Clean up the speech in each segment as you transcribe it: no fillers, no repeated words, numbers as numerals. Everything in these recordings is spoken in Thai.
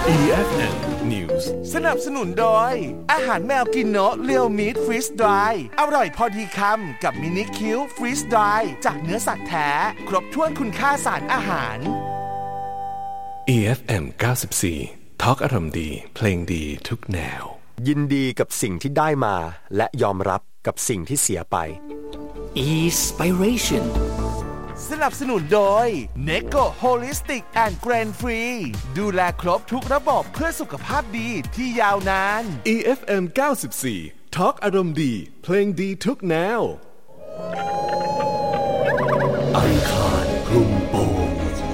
EFM News สนับสนุนโดยอาหารแมวกินโนะเรียวมีทฟรีสดรายอร่อยพอดีคำกับมินิคิวฟรีสดรายจากเนื้อสัตว์แท้ครบถ้วนคุณค่าสารอาหาร EFM 94 Talk อารมณ์ดีเพลงดีทุกแนวยินดีกับสิ่งที่ได้มาและยอมรับกับสิ่งที่เสียไป Inspiration สนับสนุนโดย Neko Holistic and Grain Free ดูแลครบทุกระบบเพื่อสุขภาพดีที่ยาวนาน EFM 94 Talk อารมณ์ดีเพลงดีทุกแนวอังคารคลุมโปง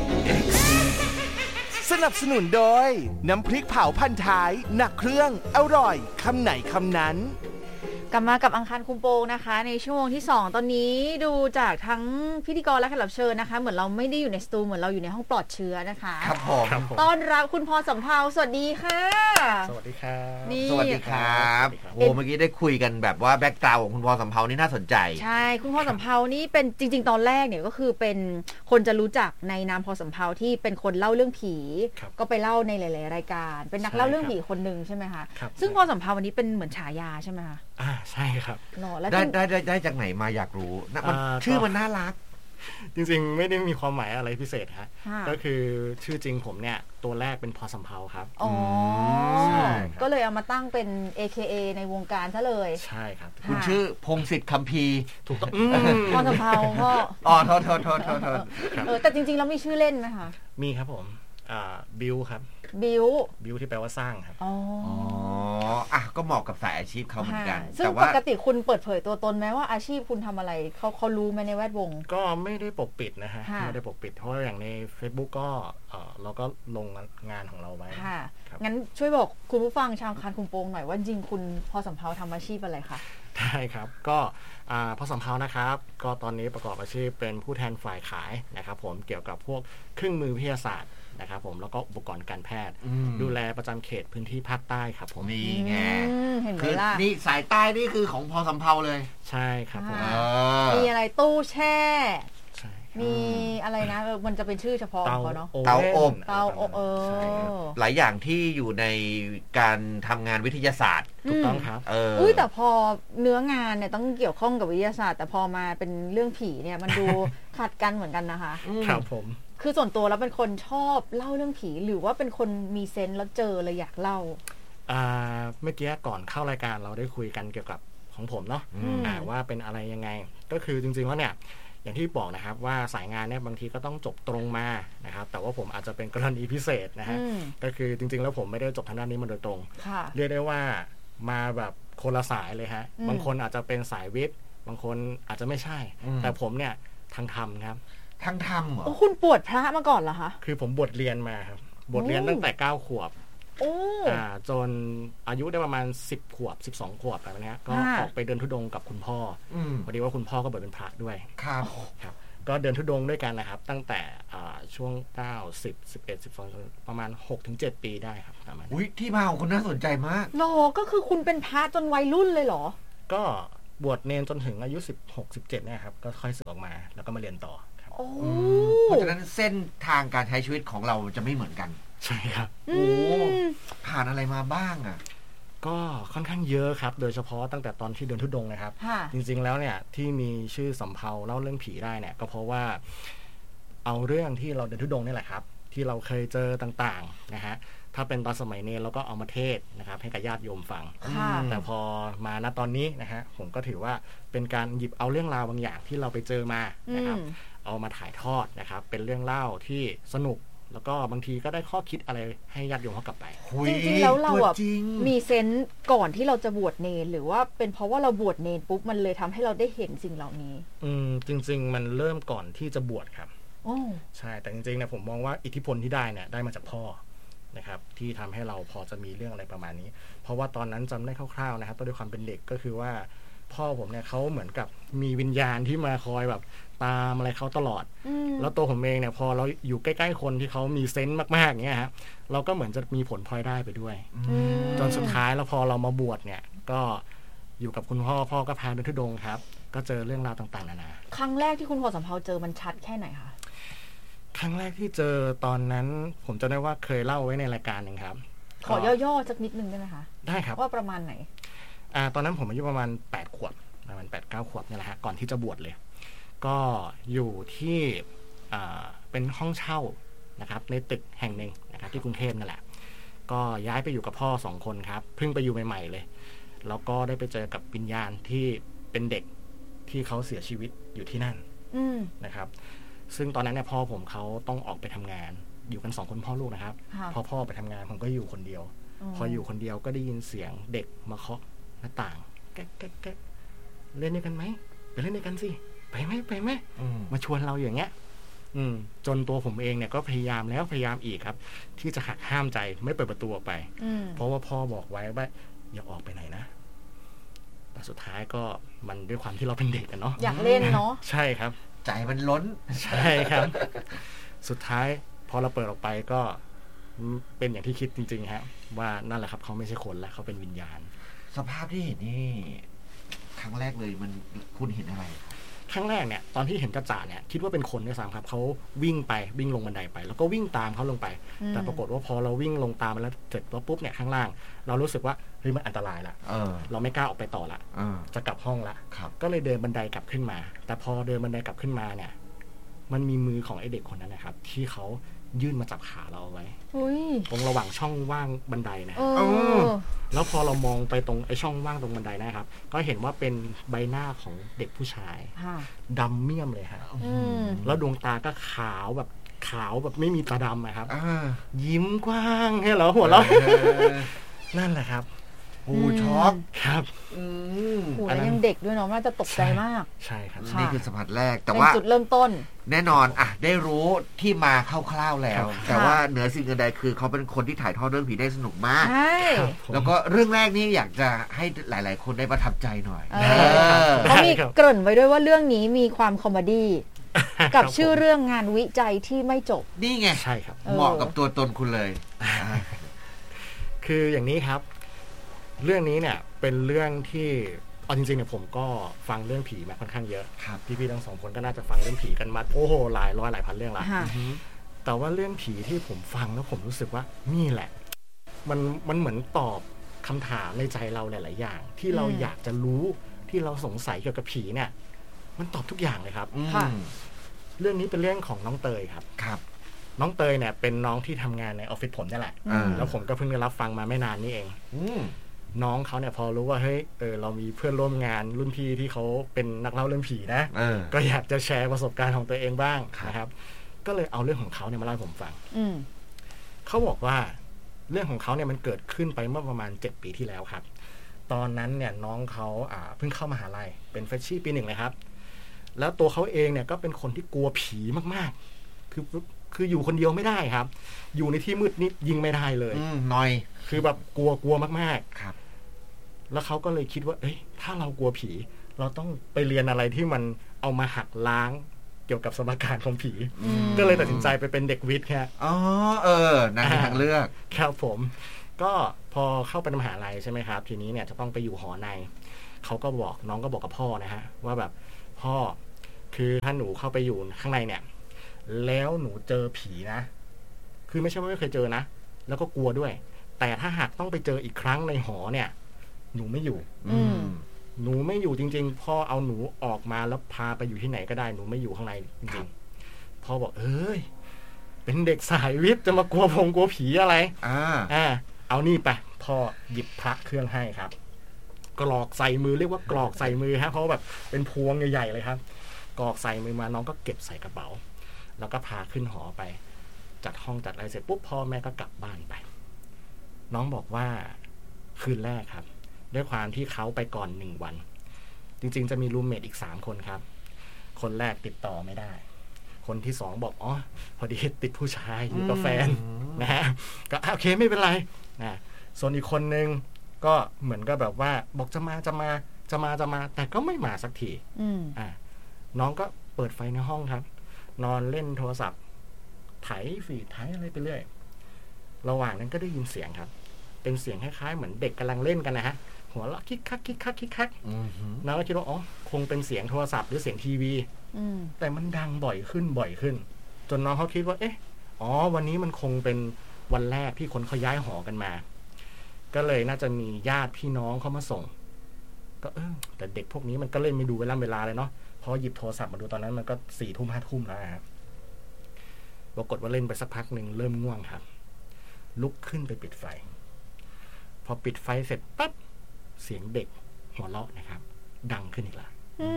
X สนับสนุนโดยน้ำพริกเผาพันท้ายหนักเครื่องอร่อยคำไหนคำนั้นกลับมากับอังคารคุมโปงนะคะในช่วงที่2ตอนนี้ดูจากทั้งพิธีกรและแขกรับเชิญนะคะเหมือนเราไม่ได้อยู่ในสตูเหมือนเราอยู่ในห้องปลอดเชื้อนะคะครับผมต้อนรับคุณพรสำเภาสวัสดีค่ะสวัสดีครับสวัสดีครับโอ้เมื่อกี้ได้คุยกันแบบว่าแบ็คกราวด์ของคุณพรสำเภานี่น่าสนใจใช่คุณพรสำเภานี่เป็นจริงๆตอนแรกเนี่ยก็คือเป็นคนจะรู้จักในนามพรสำเภาที่เป็นคนเล่าเรื่องผีก็ไปเล่าในหลายๆรายการเป็นนักเล่าเรื่องผีคนนึงใช่ไหมคะซึ่งพรสำเภาวันนี้เป็นเหมือนฉายาใช่ไหมคะใช่ครับได้จากไหนมาอยากรู้มันชื่อมันน่ารักจริงๆไม่ได้มีความหมายอะไรพิเศษฮะก็คือชื่อจริงผมเนี่ยตัวแรกเป็นพรสำเภาครับอ๋อก็เลยเอามาตั้งเป็น AKA ในวงการซะเลยใช่ครับคุณชื่อพงศิษฐ์คัมภีร์ถูกต้องพรสำเภาก็โทษแต่จริงๆแล้วมีชื่อเล่นไหมคะมีครับผมบิวครับบิวที่แปลว่าสร้างครับอ๋อก็เหมาะกับสายอาชีพเขาเหมือนกันซึ่งปกติคุณเปิดเผยตัวตนไหมว่าอาชีพคุณทำอะไรเขารู้ไหมในแวดวงก็ไม่ได้ปกปิดนะฮะไม่ได้ปกปิดเพราะอย่างใน Facebook ก็เราก็ลงงานของเราไว้งั้นช่วยบอกคุณผู้ฟังชาวคานคุมโปงหน่อยว่าจริงคุณพรสำเภาทำอาชีพอะไรคะได้ครับก็พรสำเภานะครับก็ตอนนี้ประกอบอาชีพเป็นผู้แทนฝ่ายขายนะครับผมเกี่ยวกับพวกเครื่องมือวิทยาศาสตร์นะครับผมแล้วก็อุปกรณ์การแพทย์ดูแลประจำเขตพื้นที่ภาคใต้ครับผมนี่ไงคือนี่สายใต้นี่คือของพรสำเภาเลยใช่ครับผมมีอะไรตู้แช่มีอะไรนะมันจะเป็นชื่อเฉพาะเขาเนาะเตาอบหลายอย่างที่อยู่ในการทำงานวิทยาศาสตร์ถูกต้องครับแต่พอเนื้องานเนี่ยต้องเกี่ยวข้องกับวิทยาศาสตร์แต่พอมาเป็นเรื่องผีเนี่ยมันดูขัดกันเหมือนกันนะคะครับผมคือส่วนตัวแล้วเป็นคนชอบเล่าเรื่องผีหรือว่าเป็นคนมีเซนส์แล้วเจอเลยอยากเล่าเมื่อกี้ก่อนเข้ารายการเราได้คุยกันเกี่ยวกับของผมเนาะว่าเป็นอะไรยังไงก็คือจริงๆแล้วเนี่ยอย่างที่บอกนะครับว่าสายงานเนี่ยบางทีก็ต้องจบตรงมานะครับแต่ว่าผมอาจจะเป็นกรณีพิเศษนะฮะก็คือจริงๆแล้วผมไม่ได้จบทางด้านนี้มาโดยตรงเรียกได้ว่ามาแบบคนละสายเลยฮะบางคนอาจจะเป็นสายวิทย์บางคนอาจจะไม่ใช่แต่ผมเนี่ยทางธรรมครับทางธรรมเหรอคุณบวชพระมาก่อนเหรอคะคือผมบวชเรียนมาครับบวชเรียนตั้งแต่9ขวบจนอายุได้ประมาณ10ขวบ12ขวบแบบนี้ก็ออกไปเดินธุดงค์กับคุณพ่อพอดีว่าคุณพ่อก็บวชเป็นพระด้วยครับก็เดินธุดงค์ด้วยกันนะครับตั้งแต่ช่วง9 10 11 12ประมาณ 6-7 ปีได้ครับประมาณที่มาของคุณน่าสนใจมากโลก็คือคุณเป็นพระจนวัยรุ่นเลยเหรอก็บวชเนรจนถึงอายุ16-17เนี่ยครับก็ค่อยสึกออกมาแล้วก็มาเรียนต่อเพราะฉะนั้นเส้นทางการใช้ชีวิตของเราจะไม่เหมือนกันใช่ครับผ่านอะไรมาบ้างอ่ะก็ค่อนข้างเยอะครับโดยเฉพาะตั้งแต่ตอนที่เดินธุดงค์นะครับจริงๆแล้วเนี่ยที่มีชื่อสำเภาเล่าเรื่องผีได้เนี่ยก็เพราะว่าเอาเรื่องที่เราเดินธุดงค์นี่แหละครับที่เราเคยเจอต่างๆนะฮะถ้าเป็นตอนสมัยนี้เราก็เอามาเทศนะครับให้กับญาติโยมฟังแต่พอมาณตอนนี้นะฮะผมก็ถือว่าเป็นการหยิบเอาเรื่องราวบางอย่างที่เราไปเจอมานะครับเอามาถ่ายทอดนะครับเป็นเรื่องเล่าที่สนุกแล้วก็บางทีก็ได้ข้อคิดอะไรให้ญาติโยมเขากลับไปจริงๆแล้วเราอ่ะมีเซนส์ก่อนที่เราจะบวชเนรหรือว่าเป็นเพราะว่าเราบวชเนรปุ๊บมันเลยทำให้เราได้เห็นสิ่งเหล่านี้จริงๆมันเริ่มก่อนที่จะบวชครับใช่แต่จริงๆเนี่ยผมมองว่าอิทธิพลที่ได้เนี่ยได้มาจากพ่อนะครับที่ทำให้เราพอจะมีเรื่องอะไรประมาณนี้เพราะว่าตอนนั้นจำได้คร่าวๆนะครับด้วยความเป็นเด็กก็คือว่าพ่อผมเนี่ยเขาเหมือนกับมีวิญญาณที่มาคอยแบบตามอะไรเขาตลอดแล้วตัวผมเองเนี่ยพอเราอยู่ใกล้ๆคนที่เขามีเซนส์มากๆอย่างเงี้ยฮะเราก็เหมือนจะมีผลพลอยได้ไปด้วยจนสุดท้ายแล้วพอเรามาบวชเนี่ยก็อยู่กับคุณพ่อก็พาเดินธุดงค์ครับก็เจอเรื่องราวต่างๆนานาครั้งแรกที่คุณพรสำเภาเจอมันชัดแค่ไหนคะครั้งแรกที่เจอตอนนั้นผมจำได้ว่าเคยเล่าไว้ในรายการหนึ่งครับขอย่อๆสักนิดนึงได้ไหมคะได้ครับว่าประมาณไหนตอนนั้นผมอายุประมาณ8 ขวบประมาณ 8-9 ขวบนี่แหละฮะก่อนที่จะบวชเลยก็อยู่ที่เป็นห้องเช่านะครับในตึกแห่งหนึ่งนะครับที่กรุงเทพนั่นแหละก็ย้ายไปอยู่กับพ่อ2 คนครับเพิ่งไปอยู่ใหม่ๆเลยแล้วก็ได้ไปเจอกับวิญญาณที่เป็นเด็กที่เขาเสียชีวิตอยู่ที่นั่นนะครับซึ่งตอนนั้นเนี่ยพ่อผมเขาต้องออกไปทำงานอยู่กัน2 คนพ่อลูกนะครับพอพ่อไปทำงานผมก็อยู่คนเดียวพออยู่คนเดียวก็ได้ยินเสียงเด็กมาเคาะหน้าต่างแก๊กแก๊กแก๊กเล่นด้วยกันไหมไปเล่นด้วยกันสิไปไหมมาชวนเราอย่างเงี้ยจนตัวผมเองเนี่ยก็พยายามแล้วพยายามอีกครับที่จะหักห้ามใจไม่เปิดประตูออกไปเพราะว่าพ่อบอกไว้ว่าอย่าออกไปไหนนะแต่สุดท้ายก็มันด้วยความที่เราเป็นเด็กกันเนาะอยากเล่นเนาะใช่ครับใจมันล้นใช่ครับสุดท้ายพอเราเปิดออกไปก็เป็นอย่างที่คิดจริงๆฮะว่านั่นแหละครับเขาไม่ใช่คนแล้วเขาเป็นวิญญาณสภาพที่เห็นนี่ครั้งแรกเลยมันคุณเห็นอะไรครั้งแรกเนี่ยตอนที่เห็นกระจ่าเนี่ยคิดว่าเป็นคนด้วยซ้ำครับเขาวิ่งลงบันไดไปแล้วก็วิ่งตามเขาลงไปแต่ปรากฏว่าพอเราวิ่งลงตามแล้วเสร็จแล้วปุ๊บเนี่ยข้างล่างเรารู้สึกว่าเฮ้ยมันอันตรายละเราไม่กล้าออกไปต่อละจะกลับห้องละก็เลยเดินบันไดกลับขึ้นมาแต่พอเดินบันไดกลับขึ้นมาเนี่ยมันมีมือของไอ้เด็กคนนั้นนะครับที่เขายื่นมาจับขาเราเอาไว้ตรงระหว่างช่องว่างบันไดนะแล้วพอเรามองไปตรงไอ้ช่องว่างตรงบันไดนะครับก็เห็นว่าเป็นใบหน้าของเด็กผู้ชายดำเมี่ยมเลยครับแล้วดวงตาก็ขาวแบบไม่มีตาดำนะครับยิ้มกว้างให้เราหัวเราะนั่นแหละครับโอ้ช็อกครับแล้วยังเด็กด้วยเนาะน่าจะตกใจมากใช่ครับนี่คือสัมผัสแรกแต่ว่าจุดเริ่มต้นแน่นอนได้รู้ที่มาคร่าวๆแล้วแต่ว่าเหนือสิ่งอื่นใดคือเขาเป็นคนที่ถ่ายทอดเรื่องผีได้สนุกมากแล้วก็เรื่องแรกนี่อยากจะให้หลายๆคนได้ประทับใจหน่อยเขามีเกริ่นไว้ด้วยว่าเรื่องนี้มีความคอมเมดี้กับชื่อเรื่องงานวิจัยที่ไม่จบนี่ไงใช่ครับเหมาะกับตัวตนคุณเลยคืออย่างนี้ครับเรื่องนี้เนี่ยเป็นเรื่องที่เอาจริงๆเนี่ยผมก็ฟังเรื่องผีมาค่อนข้างเยอะพี่ๆทั้ง2 คนก็น่าจะฟังเรื่องผีกันมาโอ้โหหลายร้อยหลายพันเรื่องละแต่ว่าเรื่องผีที่ผมฟังแล้วผมรู้สึกว่านี่แหละมันเหมือนตอบคำถามในใจเราหลายๆอย่างที่เราอยากจะรู้ที่เราสงสัยเกี่ยวกับผีเนี่ยมันตอบทุกอย่างเลยครับเรื่องนี้เป็นเรื่องของน้องเตยครับน้องเตยเนี่ยเป็นน้องที่ทำงานในออฟฟิศผมนี่แหละแล้วผมก็เพิ่งได้รับฟังมาไม่นานนี้เองน้องเขาเนี่ยพอรู้ว่าเฮ้ยเรามีเพื่อนร่วมงานรุ่นพี่ที่เขาเป็นนักเล่าเรื่องผีนะก็อยากจะแชร์ประสบการณ์ของตัวเองบ้างนะครับก็เลยเอาเรื่องของเขาเนี่ยมาเล่าให้ผมฟังเขาบอกว่าเรื่องของเขาเนี่ยมันเกิดขึ้นไปเมื่อประมาณ7 ปีที่แล้วครับตอนนั้นเนี่ยน้องเขาเพิ่งเข้ามหาลัยเป็นเฟรชชี่ปี 1เลยครับแล้วตัวเขาเองเนี่ยก็เป็นคนที่กลัวผีมากๆคืออยู่คนเดียวไม่ได้ครับอยู่ในที่มืดนิดยิงไม่ได้เลยหน่อยคือแบบกลัวมากๆครับแล้วเขาก็เลยคิดว่าเอ้ยถ้าเรากลัวผีเราต้องไปเรียนอะไรที่มันเอามาหักล้างเกี่ยวกับสมการของผีก็เลยตัดสินใจไปเป็นเด็กวิทย์ครับนั่นเป็นทางเลือกครับผมก็พอเข้าไปมหาลัยใช่ไหมครับทีนี้เนี่ยจะต้องไปอยู่หอในเขาก็บอกน้องก็บอกกับพ่อนะฮะว่าแบบพ่อคือถ้าหนูเข้าไปอยู่ข้างในเนี่ยแล้วหนูเจอผีนะคือไม่ใช่ว่าไม่เคยเจอนะแล้วก็กลัวด้วยแต่ถ้าหากต้องไปเจออีกครั้งในหอเนี่ยหนูไม่อยู่หนูไม่อยู่จริงๆพ่อเอาหนูออกมาแล้วพาไปอยู่ที่ไหนก็ได้หนูไม่อยู่ข้างในจริงๆพ่อบอกเป็นเด็กสายวิทย์จะมากลัวผีอะไรเอานี่ไปพ่อหยิบพระเครื่องให้ครับกรอกใส่มือเรียกว่ากรอกใส่มือฮะเพราะแบบเป็นพวงใหญ่ๆเลยครับกรอกใส่มือมาน้องก็เก็บใส่กระเป๋าแล้วก็พาขึ้นหอไปจัดห้องจัดอะไรเสร็จปุ๊บพ่อแม่ก็กลับบ้านไปน้องบอกว่าคืนแรกครับด้วยความที่เขาไปก่อน1 วันจริงๆจะมีรูมเมทอีก3 คนครับคนแรกติดต่อไม่ได้คนที่2บอกพอดีติดผู้ชายอยู่กับแฟนนะฮะก็โอเคไม่เป็นไรนะส่วนอีกคนนึงก็เหมือนกับแบบว่าบอกจะมาแต่ก็ไม่มาสักทีน้องก็เปิดไฟในห้องครับนอนเล่นโทรศัพท์ไถฟีดไถอะไรไปเรื่อยระหว่างนั้นก็ได้ยินเสียงครับเป็นเสียงคล้ายๆเหมือนเด็กกำลังเล่นกันนะฮะหัวเราะคิกคักน้องก็คิดว่าคงเป็นเสียงโทรศัพท์หรือเสียงทีวีแต่มันดังบ่อยขึ้นจจนน้องเขาคิดว่าวันนี้มันคงเป็นวันแรกที่คนเขาย้ายหอกันมาก็เลยน่าจะมีญาติพี่น้องเขามาส่งก็แต่เด็กพวกนี้มันก็เล่นไม่ดูเวลาเลยเนาะพอหยิบโทรศัพท์มาดูตอนนั้นมันก็4 ทุ่ม 5 ทุ่มแล้วครับปรากฏว่าเล่นไปสักพักหนึ่งเริ่มง่วงครับลุกขึ้นไปปิดไฟพอปิดไฟเสร็จปั๊บเสียงเด็กหัวเราะนะครับดังขึ้นอีกแล้ว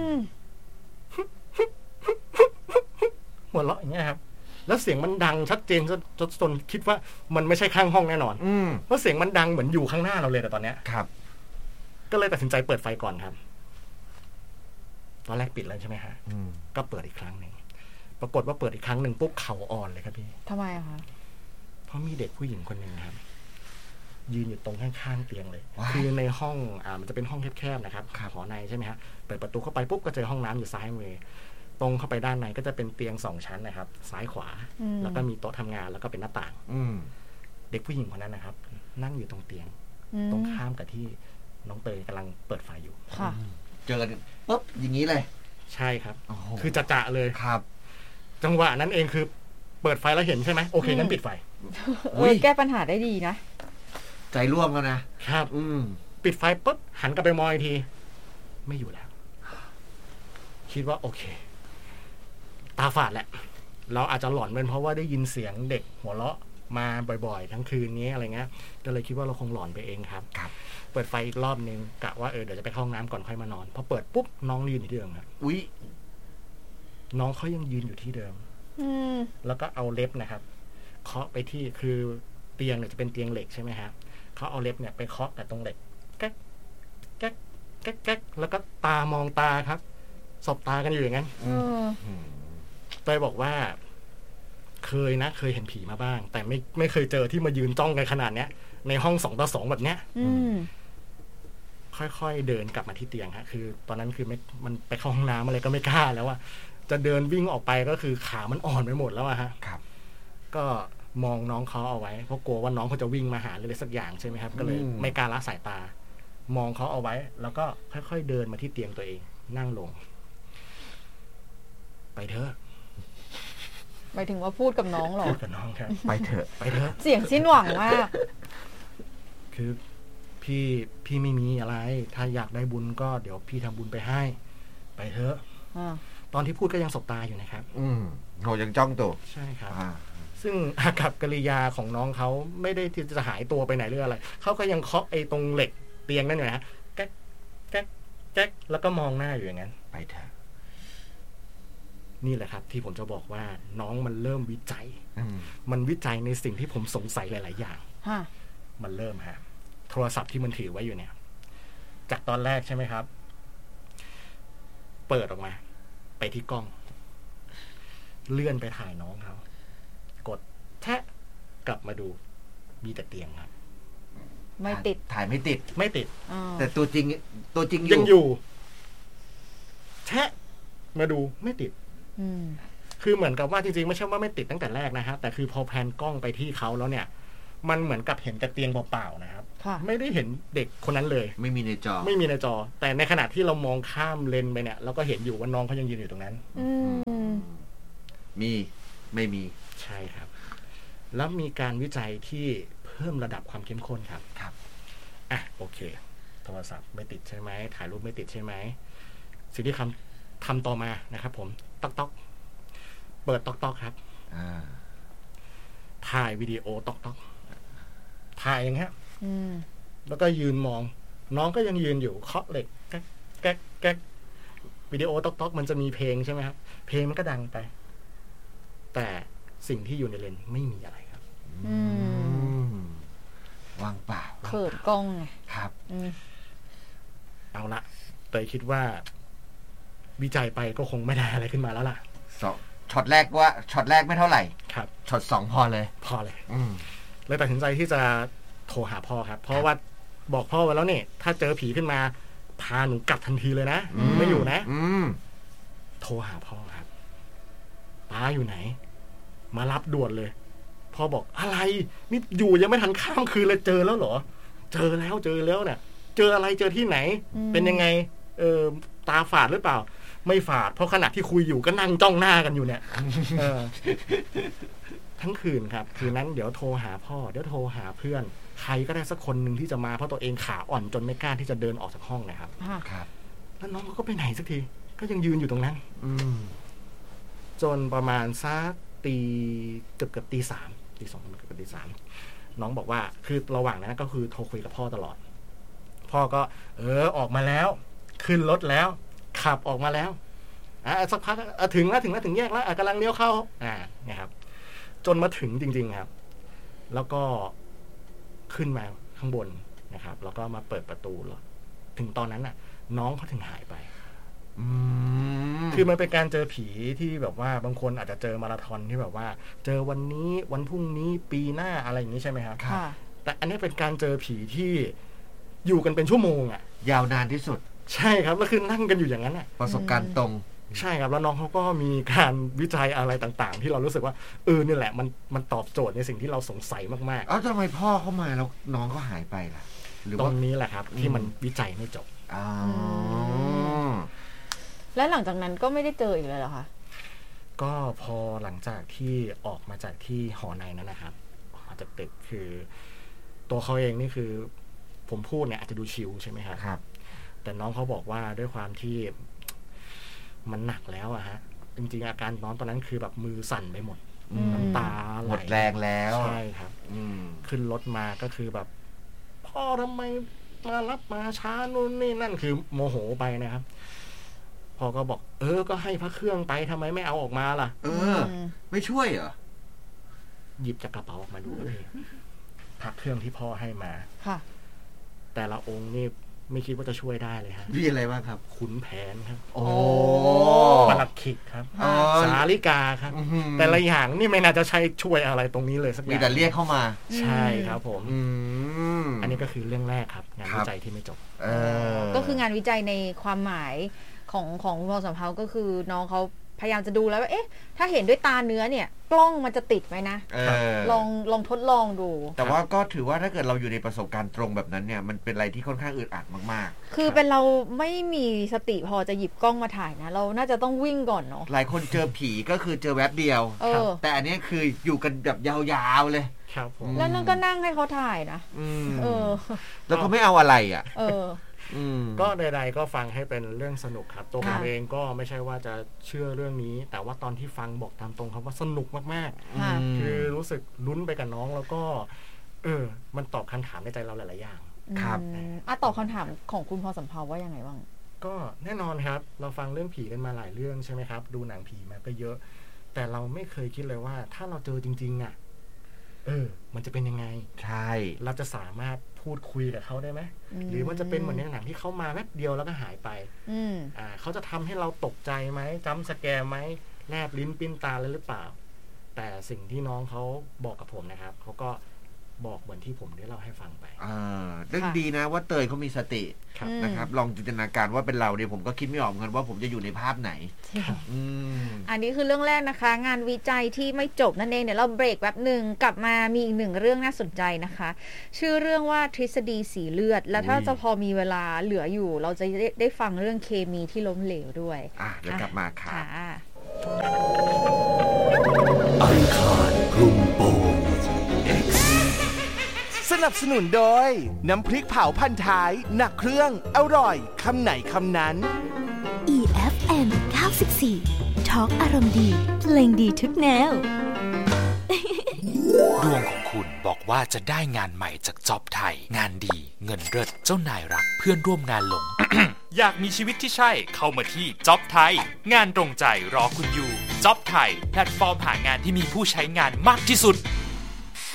หัวเราะอย่างเงี้ยครับแล้วเสียงมันดังชัดเจนจนคิดว่ามันไม่ใช่ข้างห้องแน่นอนเพราะเสียงมันดังเหมือนอยู่ข้างหน้าเราเลยแต่ตอนเนี้ยครับก็เลยตัดสินใจเปิดไฟก่อนครับตอนแรกปิดแล้วใช่ไหมฮะก็เปิดอีกครั้งหนึ่งปรากฏว่าเปิดอีกครั้งหนึ่งปุ๊บเข่าอ่อนเลยครับพี่ทำไมอะคะเพราะมีเด็กผู้หญิงคนหนึ่งครับยืนอยู่ตรงข้างๆเตียงเลยคือในห้องมันจะเป็นห้องแคบๆนะครับหอในใช่ไหมฮะเปิดประตูเข้าไปปุ๊บก็เจอห้องน้ำอยู่ซ้ายมือตรงเข้าไปด้านในก็จะเป็นเตียง2 ชั้นนะครับซ้ายขวาแล้วก็มีโต๊ะทำงานแล้วก็เป็นหน้าต่างเด็กผู้หญิงคนนั้นนะครับนั่งอยู่ตรงเตียงตรงข้ามกับที่น้องเตยกำลังเปิดไฟอยู่เจอกันปุ๊บอย่างนี้เลยใช่ครับคือจะเลยครับจังหวะนั้นเองคือเปิดไฟแล้วเห็นใช่ไหมโอเคงั้นปิดไฟแก้ปัญหาได้ดีนะใจร่วมแล้วนะครับปิดไฟปุ๊บหันกลับไปมองอีกทีไม่อยู่แล้วคิดว่าโอเคตาฝาดแหละเราอาจจะหลอนเป็นเพราะว่าได้ยินเสียงเด็กหัวเราะมาบ่อยๆทั้งคืนนี้อะไรเงี้ยก็เลยคิดว่าเราคงหลอนไปเองครับเปิดไฟอีกรอบนึงกะว่าเดี๋ยวจะไปเข้าห้องน้ำก่อนค่อยมานอนพอเปิดปุ๊บน้องยืนอยู่ที่เดิมครับอุ๊ยน้องเขายังยืนอยู่ที่เดิมแล้วก็เอาเล็บนะครับเคาะไปที่คือเตียงเนี่ยจะเป็นเตียงเหล็กใช่ไหมครับเขาเอาเล็บเนี่ยไปเคาะแต่ตรงเหล็กแก๊กแก๊กแก๊กแก๊กแล้วก็ตามองตาครับสบตากันอยู่อย่างนั้นเตยบอกว่าเคยเห็นผีมาบ้างแต่ไม่เคยเจอที่มายืนจ้องกันขนาดเนี้ยในห้อง2 ต่อ 2แบบเนี้ยค่อยๆเดินกลับมาที่เตียงฮะคือตอนนั้นคือมันไปเข้าห้องน้ำอะไรก็ไม่กล้าแล้วอะจะเดินวิ่งออกไปก็คือขามันอ่อนไปหมดแล้วอะฮะก็มองน้องเขาเอาไว้เพราะกลัวว่าน้องเขาจะวิ่งมาหาอะไรสักอย่างใช่ไหมครับก็เลยไม่กล้าละสายตามองเขาเอาไว้แล้วก็ค่อยๆเดินมาที่เตียงตัวเองนั่งลงไปเถอะหมายถึงว่าพูดกับน้องหรอพูดกับน้องครับไปเถอะเสียงสิ้นหวังมากคือพี่ไม่มีอะไรถ้าอยากได้บุญก็เดี๋ยวพี่ทำบุญไปให้ไปเถอะตอนที่พูดก็ยังสบตาอยู่นะครับโหยังจ้องตัวใช่ครับซึ่งอากับกิริยาของน้องเขาไม่ได้ที่จะหายตัวไปไหนหรืออะไรเขาก็ยังเคาะไอ้ตรงเหล็กเตียงนั่นอยู่นะแก๊กแก๊กแก๊กแล้วก็มองหน้าอยู่อย่างนั้นไปเถอะนี่แหละครับที่ผมจะบอกว่าน้องมันเริ่มวิจัยมันวิจัยในสิ่งที่ผมสงสัยหลายๆอย่างมันเริ่มฮะโทรศัพท์ที่มันถือไว้อยู่เนี่ยจากตอนแรกใช่ไหมครับเปิดออกมาไปที่กล้องเลื่อนไปถ่ายน้องเขากดแทะกลับมาดูมีแต่เตียงครับไม่ติดถ่ายไม่ติดแต่ตัวจริงยังอยู่แทะมาดูไม่ติดคือเหมือนกับว่าจริงๆไม่ใช่ว่าไม่ติดตั้งแต่แรกนะฮะแต่คือพอแพนกล้องไปที่เขาแล้วเนี่ยมันเหมือนกับเห็นแต่เตียงเปล่าๆนะครับไม่ได้เห็นเด็กคนนั้นเลยไม่มีในจอแต่ในขณะที่เรามองข้ามเลนไปเนี่ยเราก็เห็นอยู่ว่าน้องเขายังยืนอยู่ตรงนั้นไม่มีใช่ครับแล้วมีการวิจัยที่เพิ่มระดับความเข้มข้นครับโอเคโทรศัพท์ไม่ติดใช่ไหมถ่ายรูปไม่ติดใช่ไหมสิ่งที่ทำต่อมานะครับผมต๊อกเปิดต๊อกครับถ่ายวิดีโอต๊อกถ่ายอย่างเงี้ยแล้วก็ยืนมองน้องก็ยังยืนอยู่เคาะเหล็กแก๊กแก๊กแก๊กวิดีโอต๊อกมันจะมีเพลงใช่ไหมครับเพลงมันก็ดังไปแต่สิ่งที่อยู่ในเลนไม่มีอะไรครับว่างเปล่าเขินกล้องไงครับเอาละเตยคิดว่าวิจัยไปก็คงไม่ได้อะไรขึ้นมาแล้วล่ะช็อตแรกไม่เท่าไหร่ครับช็อต2พอเลยเลยตัดสินใจที่จะโทรหาพ่อครับเพราะว่าบอกพ่อไว้แล้วเนี่ยถ้าเจอผีขึ้นมาพาหนูกลับทันทีเลยนะไม่อยู่นะโทรหาพ่อครับป้าอยู่ไหนมารับด่วนเลยพ่อบอกอะไรนี่อยู่ยังไม่ทันข้ามคืนเลยเจอแล้วเหรอเจอแล้วเนี่ยเจออะไรเจอที่ไหนเป็นยังไงตาฝาดหรือเปล่าไม่ฝาดเพราะขณะที่คุยอยู่ก็นั่งจ้องหน้ากันอยู่เนี่ยทั้งคืนครับคืนนั้นเดี๋ยวโทรหาพ่อเดี๋ยวโทรหาเพื่อนใครก็ได้สักคนหนึ่งที่จะมาเพราะตัวเองขาอ่อนจนไม่กล้าที่จะเดินออกจากห้องนะครับแล้วน้องก็ไปไหนสักทีก็ยังยืนอยู่ตรงนั้นจนประมาณสักเกือบตี 3 ตี 2เกือบตี 3น้องบอกว่าคือระหว่างนั้นก็คือโทรคุยกับพ่อตลอดพ่อก็ออกมาแล้วขึ้นรถแล้วขับออกมาแล้วสักพักถึงแยกแล้วกำลังเลี้ยวเข้านะครับจนมาถึงจริงๆครับแล้วก็ขึ้นมาข้างบนนะครับแล้วก็มาเปิดประตูรถถึงตอนนั้นน่ะน้องเขาถึงหายไปคือมันเป็นการเจอผีที่แบบว่าบางคนอาจจะเจอมาราธอนที่แบบว่าเจอวันนี้วันพรุ่งนี้ปีหน้าอะไรอย่างนี้ใช่ไหมครับแต่อันนี้เป็นการเจอผีที่อยู่กันเป็นชั่วโมงยาวนานที่สุดใช่ครับแล้วคือนั่งกันอยู่อย่างนั้นประสบการณ์ตรงใช่ครับแล้วน้องเขาก็มีการวิจัยอะไรต่างๆที่เรารู้สึกว่านี่แหละมันตอบโจทย์ในสิ่งที่เราสงสัยมากๆทำไมพ่อเขามาแล้วน้องก็หายไปล่ะหรือตรงนี้แหละครับที่มันวิจัยไม่จบและหลังจากนั้นก็ไม่ได้เจออีกเลยเหรอคะก็พอหลังจากที่ออกมาจากที่หอในนั้นนะครับออกจากตึกคือตัวเขาเองนี่คือผมพูดเนี่ยอาจจะดูชิลใช่ไหมครับแต่น้องเขาบอกว่าด้วยความที่มันหนักแล้วฮะจริงๆอาการน้องตอนนั้นคือแบบมือสั่นไปหมดน้ำตาไหลหมดแรงแล้วใช่ครับขึ้นรถมาก็คือแบบพ่อทำไมมารับมาช้านู่นนี่นั่นคือโมโหไปนะครับพ่อก็บอกก็ให้พระเครื่องไปทำไมไม่เอาออกมาล่ะไม่ช่วยเหรอหยิบจากกระเป๋าออกมาดูพระเครื่องที่พ่อให้มาค่ะแต่ละองค์นี่ไม่คิดว่าจะช่วยได้เลยฮะมีอะไรบ้างครับขุนแผนครับโอ้ปลัดขิกครับสาลิกาครับแต่ละอย่างนี่ไม่น่าจะใช้ช่วยอะไรตรงนี้เลยสักอย่างมีแต่เรียกเข้ามาใช่ครับผมอันนี้ก็คือเรื่องแรกครับงานวิจัยที่ไม่จบก็คืองานวิจัยในความหมายของคุณพ่อสำเภาก็คือน้องเขาพยายามจะดูแล้วว่าถ้าเห็นด้วยตาเนื้อเนี่ยกล้องมันจะติดไหมนะลองทดลองดูแต่ว่าก็ถือว่าถ้าเกิดเราอยู่ในประสบการณ์ตรงแบบนั้นเนี่ยมันเป็นอะไรที่ค่อนข้างอึดอัดมากๆคือเป็นเราไม่มีสติพอจะหยิบกล้องมาถ่ายนะเราน่าจะต้องวิ่งก่อนเนาะหลายคนเจอผีก็คือเจอแวบเดียวแต่อันนี้คืออยู่กันแบบยาวๆเลยครับผมแล้วนั่นก็นั่งให้เขาถ่ายนะแล้วก็ไม่เอาอะไรก็ใดๆก็ฟังให้เป็นเรื่องสนุกครับตัวผมเองก็ไม่ใช่ว่าจะเชื่อเรื่องนี้แต่ว่าตอนที่ฟังบอกตามตรงครับว่าสนุกมากๆคือรู้สึกลุ้นไปกับน้องแล้วก็มันตอบคำถามในใจเราหลายๆอย่างครับตอบคำถามของคุณพอสำเภาว่ายังไงบ้างก็แน่นอนครับเราฟังเรื่องผีกันมาหลายเรื่องใช่ไหมครับดูหนังผีมาก็เยอะแต่เราไม่เคยคิดเลยว่าถ้าเราเจอจริงๆมันจะเป็นยังไงใช่เราจะสามารถพูดคุยกับเขาได้ไหมหรือมันจะเป็นเหมือนในหนังที่เขามาแป๊บเดียวแล้วก็หายไปเขาจะทำให้เราตกใจไหมจัมป์สแกร์ไหมแลบลิ้นปิ้นตาเลยหรือเปล่าแต่สิ่งที่น้องเขาบอกกับผมนะครับเขาก็บอกเหมือนที่ผมได้เล่าให้ฟังไปเรื่องดีนะว่าเตยเขามีสตินะครับลองจินตนาการว่าเป็นเราเนี่ยผมก็คิดไม่ออกเหมือนกันว่าผมจะอยู่ในภาพไหนอันนี้คือเรื่องแรกนะคะงานวิจัยที่ไม่จบนั่นเองเดี๋ยวเราเบรกแป๊บหนึ่งกลับมามีอีกหนึ่งเรื่องน่าสนใจนะคะชื่อเรื่องว่าทฤษฎีสีเลือดแล้วถ้าจะพอมีเวลาเหลืออยู่เราจะได้ฟังเรื่องเคมีที่ล้มเหลวด้วยเดี๋ยวกลับมาค่ะอังคารคลุมโปงสนับสนุนโดยน้ำพริกเผาพันท้ายหนักเครื่องอร่อยคำไหนคำนั้น EFM 94 Talk อารมณ์ดีเพลงดีทุกแนวดวงของคุณบอกว่าจะได้งานใหม่จากจ็อบไทยงานดีเงินเลิศเจ้านายรักเพื่อนร่วมงานหลง อยากมีชีวิตที่ใช่เข้ามาที่จ็อบไทยงานตรงใจรอคุณอยู่จ็อบไทยแพลตฟอร์มหางานที่มีผู้ใช้งานมากที่สุด